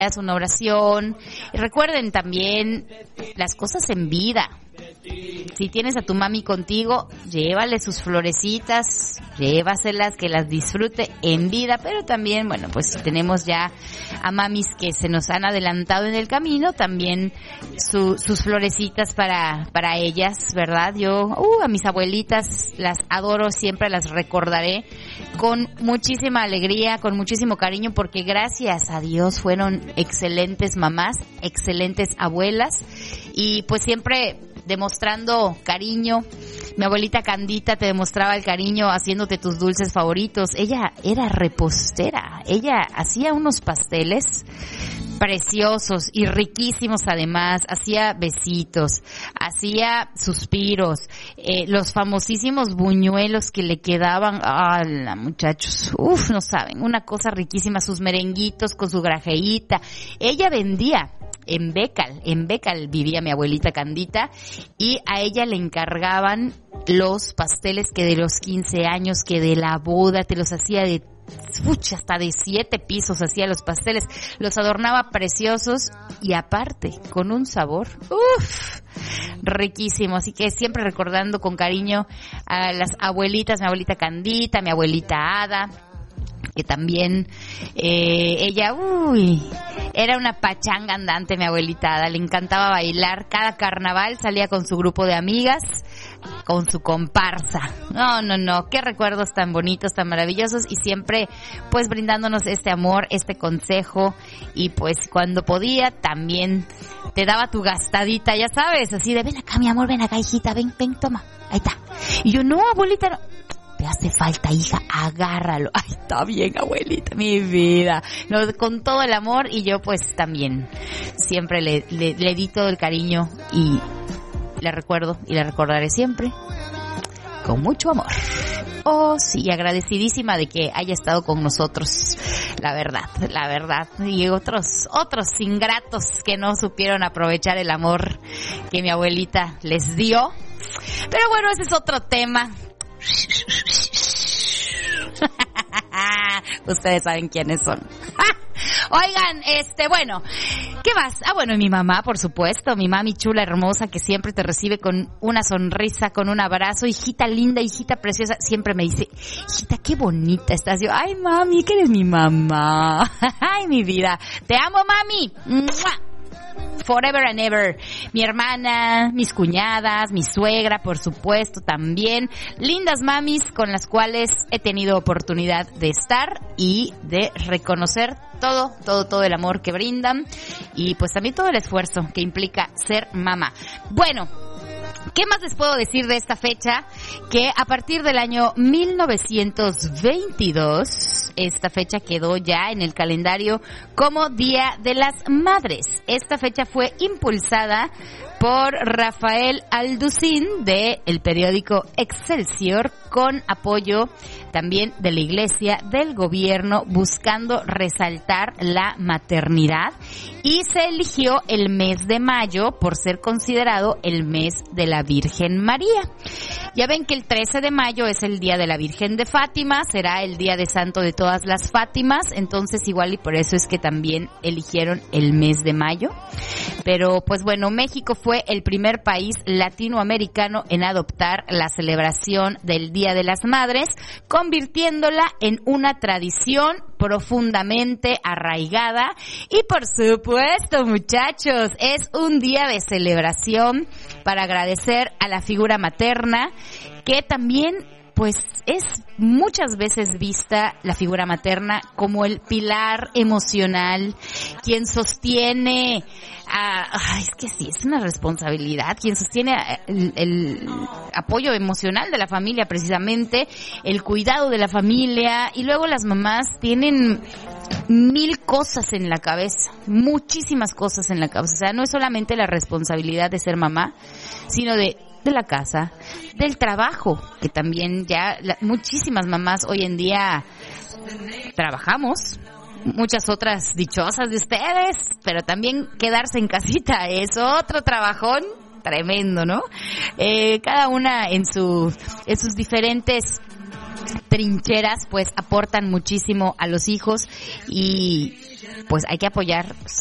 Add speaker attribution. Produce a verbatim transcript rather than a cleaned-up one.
Speaker 1: una oración. Y recuerden también las cosas en vida. Si tienes a tu mami contigo, llévale sus florecitas, llévaselas, que las disfrute en vida, pero también, bueno, pues si tenemos ya a mamis que se nos han adelantado en el camino, también su, sus florecitas para, para ellas, ¿verdad? Yo, uh, a mis abuelitas las adoro, siempre las recordaré con muchísima alegría, con muchísimo cariño, porque gracias a Dios fueron excelentes mamás, excelentes abuelas, y pues siempre demostrando cariño. Mi abuelita Candita te demostraba el cariño haciéndote tus dulces favoritos. Ella era repostera. Ella hacía unos pasteles preciosos y riquísimos además. Hacía besitos, hacía suspiros, eh, los famosísimos buñuelos que le quedaban. ¡Hala, muchachos! Uf, no saben, una cosa riquísima. Sus merenguitos con su grajeíta. Ella vendía en Becal, en Becal vivía mi abuelita Candita, y a ella le encargaban los pasteles que de los quince años, que de la boda, te los hacía de Uch, hasta de siete pisos hacía los pasteles, los adornaba preciosos y aparte con un sabor uff, riquísimo. Así que siempre recordando con cariño a las abuelitas, mi abuelita Candita, mi abuelita Ada, que también eh, ella, uy, era una pachanga andante mi abuelita Ada, le encantaba bailar, cada carnaval salía con su grupo de amigas, con su comparsa. No, no, no, qué recuerdos tan bonitos, tan maravillosos, y siempre pues brindándonos este amor, este consejo, y pues cuando podía también te daba tu gastadita, ya sabes, así de ven acá mi amor, ven acá hijita, ven, ven, toma, ahí está. Y yo, no abuelita, no. Te hace falta, hija, agárralo. Ay, está bien, abuelita, mi vida. No, con todo el amor, y yo pues también siempre le, le, le di todo el cariño y la recuerdo y la recordaré siempre con mucho amor. Oh, sí, agradecidísima de que haya estado con nosotros, la verdad, la verdad. Y otros, otros ingratos que no supieron aprovechar el amor que mi abuelita les dio. Pero bueno, ese es otro tema. Ustedes saben quiénes son. Oigan, este, bueno, ¿qué más? Ah, bueno, mi mamá, por supuesto, mi mami chula, hermosa, que siempre te recibe con una sonrisa, con un abrazo. Hijita linda, hijita preciosa, siempre me dice, hijita, qué bonita estás. Yo, ay, mami, que eres mi mamá. Ay, mi vida, te amo, mami. ¡Mua! Forever and ever. Mi hermana, mis cuñadas, mi suegra, por supuesto, también. Lindas mamis con las cuales he tenido oportunidad de estar y de reconocer todo, todo, todo el amor que brindan y pues también todo el esfuerzo que implica ser mamá. Bueno, ¿qué más les puedo decir de esta fecha? Que a partir del año mil novecientos veintidós, esta fecha quedó ya en el calendario como Día de las Madres. Esta fecha fue impulsada por Rafael Alducín de el periódico Excelsior, con apoyo también de la Iglesia, del gobierno, buscando resaltar la maternidad, y se eligió el mes de mayo por ser considerado el mes de la Virgen María. Ya ven que el trece de mayo es el día de la Virgen de Fátima, será el día de santo de todas las Fátimas, entonces igual y por eso es que también eligieron el mes de mayo. Pero pues bueno, México fue el primer país latinoamericano en adoptar la celebración del Día de las Madres, convirtiéndola en una tradición profundamente arraigada. Y por supuesto, muchachos, es un día de celebración para agradecer a la figura materna, que también pues es muchas veces vista la figura materna como el pilar emocional, quien sostiene, a, ay, es que sí, es una responsabilidad, quien sostiene el, el apoyo emocional de la familia, precisamente, el cuidado de la familia, y luego las mamás tienen mil cosas en la cabeza, muchísimas cosas en la cabeza, o sea, no es solamente la responsabilidad de ser mamá, sino de de la casa, del trabajo, que también ya la, muchísimas mamás hoy en día trabajamos, muchas otras dichosas de ustedes, pero también quedarse en casita es otro trabajón tremendo, ¿no? Eh, cada una en sus, en sus diferentes trincheras pues aportan muchísimo a los hijos, y pues hay que apoyar